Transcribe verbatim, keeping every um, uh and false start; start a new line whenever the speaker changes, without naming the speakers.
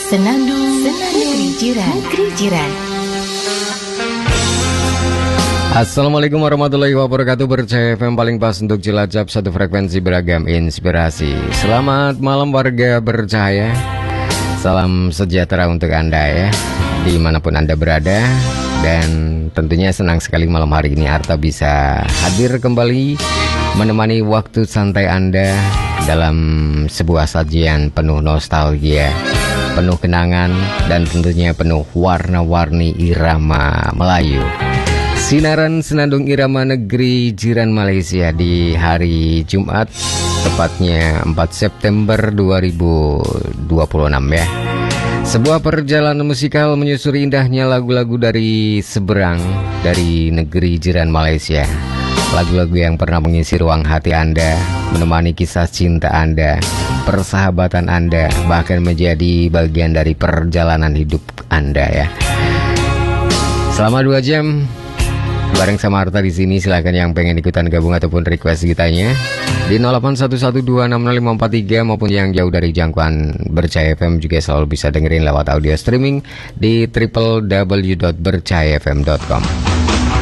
Senandung, Senandung Negeri Jiran, Negeri Jiran.
Assalamualaikum warahmatullahi wabarakatuh. Bercaya F M paling pas untuk Cilacap, satu frekuensi beragam inspirasi. Selamat malam warga bercahaya. Salam sejahtera untuk Anda ya, dimanapun Anda berada. Dan tentunya senang sekali malam hari ini Arta bisa hadir kembali menemani waktu santai Anda dalam sebuah sajian penuh nostalgia, penuh kenangan, dan tentunya penuh warna-warni irama Melayu. Sinaran Senandung Irama Negeri Jiran Malaysia di hari Jumat, tepatnya empat September dua ribu dua puluh enam ya. Sebuah perjalanan musikal menyusuri indahnya lagu-lagu dari seberang, dari negeri jiran Malaysia. Lagu-lagu yang pernah mengisi ruang hati Anda, menemani kisah cinta Anda, persahabatan Anda, bahkan menjadi bagian dari perjalanan hidup Anda ya. Selama dua jam bareng sama Arta di sini. Silakan yang pengen ikutan gabung ataupun request gitanya di nol delapan satu satu dua enam nol lima empat tiga, maupun yang jauh dari jangkauan Bercaya F M juga selalu bisa dengerin lewat audio streaming di w w w dot bercaya f m dot com.